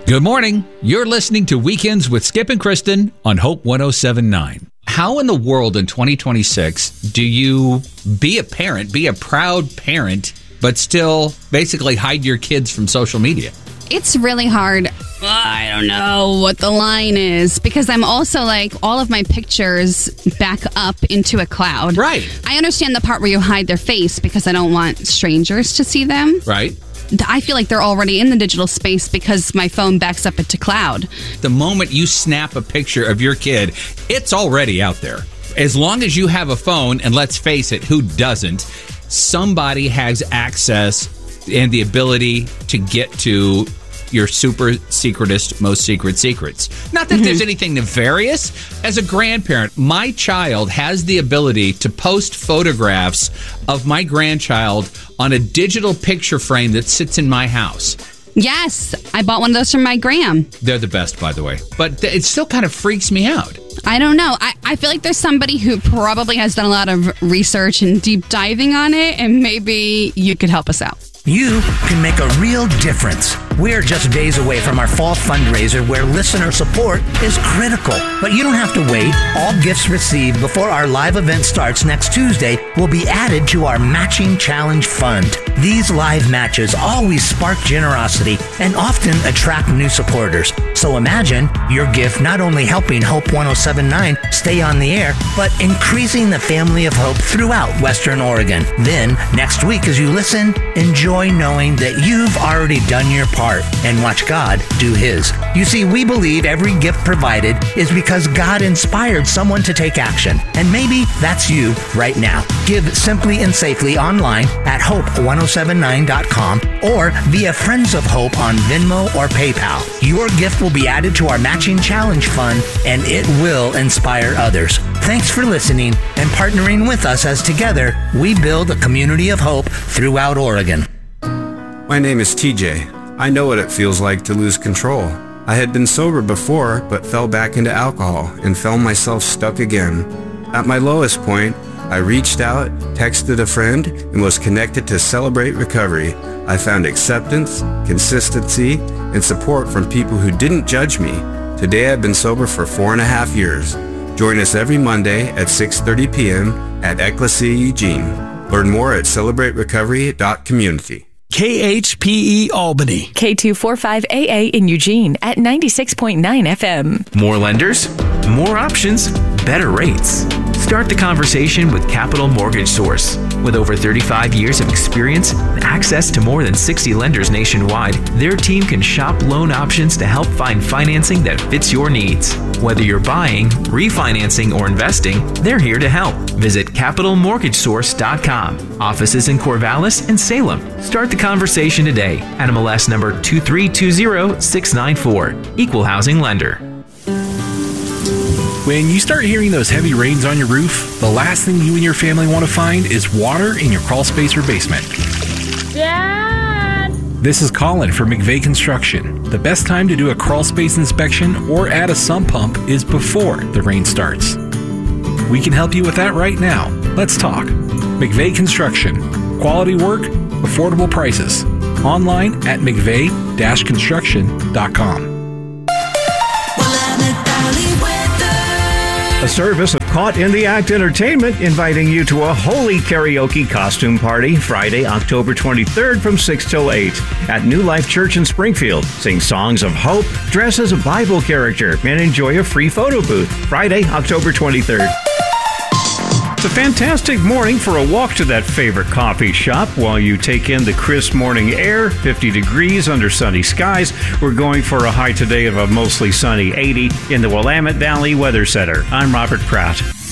Good morning. You're listening to Weekends with Skip and Kristen on Hope 107.9. How in the world in 2026 do you be a parent, be a proud parent, but still basically hide your kids from social media? It's really hard. I don't know what the line is because I'm also like all of my pictures back up into a cloud. Right. I understand the part where you hide their face because I don't want strangers to see them. Right. I feel like they're already in the digital space because my phone backs up into cloud. The moment you snap a picture of your kid, it's already out there. As long as you have a phone, and let's face it, who doesn't? Somebody has access and the ability to get to your super secretest, most secret secrets. Not that there's anything nefarious. As a grandparent, my child has the ability to post photographs of my grandchild on a digital picture frame that sits in my house. Yes, I bought one of those from my gram. They're the best, by the way. But it still kind of freaks me out. I don't know. I feel like there's somebody who probably has done a lot of research and deep diving on it, and maybe you could help us out. You can make a real difference. We're just days away from our fall fundraiser where listener support is critical. But you don't have to wait. All gifts received before our live event starts next Tuesday will be added to our Matching Challenge Fund. These live matches always spark generosity and often attract new supporters. So imagine your gift not only helping Hope 107.9 stay on the air, but increasing the family of hope throughout Western Oregon. Then, next week as you listen, enjoy knowing that you've already done your part and watch God do His. You see, we believe every gift provided is because God inspired someone to take action. And maybe that's you right now. Give simply and safely online at hope1079.com or via Friends of Hope on Venmo or PayPal. Your gift will be added to our Matching Challenge Fund and it will inspire others. Thanks for listening and partnering with us as together we build a community of hope throughout Oregon. My name is TJ. I know what it feels like to lose control. I had been sober before, but fell back into alcohol and found myself stuck again. At my lowest point, I reached out, texted a friend, and was connected to Celebrate Recovery. I found acceptance, consistency, and support from people who didn't judge me. Today I've been sober for 4.5 years. Join us every Monday at 6:30 p.m. at Ecclesia Eugene. Learn more at celebraterecovery.community. KHPE Albany. K245AA in Eugene at 96.9 FM. More lenders, more options, better rates. Start the conversation with Capital Mortgage Source. With over 35 years of experience and access to more than 60 lenders nationwide, their team can shop loan options to help find financing that fits your needs. Whether you're buying, refinancing, or investing, they're here to help. Visit CapitalMortgageSource.com. Offices in Corvallis and Salem. Start the conversation today. NMLS number 2320694. Equal Housing Lender. When you start hearing those heavy rains on your roof, the last thing you and your family want to find is water in your crawl space or basement. Dad! This is Colin for McVeigh Construction. The best time to do a crawl space inspection or add a sump pump is before the rain starts. We can help you with that right now. Let's talk. McVeigh Construction. Quality work, affordable prices. Online at mcveigh-construction.com. A service of Caught in the Act Entertainment inviting you to a holy karaoke costume party Friday, October 23rd from 6 till 8 at New Life Church in Springfield. Sing songs of hope, dress as a Bible character, and enjoy a free photo booth Friday, October 23rd. It's a fantastic morning for a walk to that favorite coffee shop while you take in the crisp morning air, 50 degrees under sunny skies. We're going for a high today of a mosty sunny 80 in the Willamette Valley Weather Center. I'm Robert Pratt.